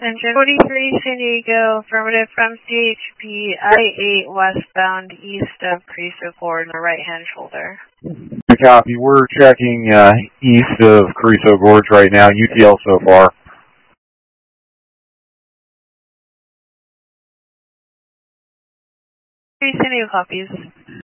Engine 43 San Diego, affirmative from CHP, I-8 westbound east of Carrizo Gorge on the right-hand shoulder. Copy. We're checking east of Carrizo Gorge right now. UTL so far. 3 San Diego copies.